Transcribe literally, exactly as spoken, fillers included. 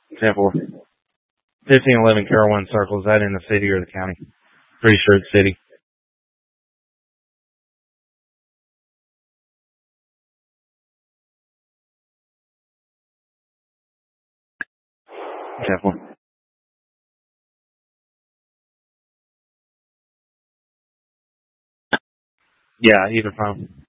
ten four. fifteen eleven Carolyn Circle. Is that in the city or the county? Pretty sure it's city. ten four. Yeah, either phone.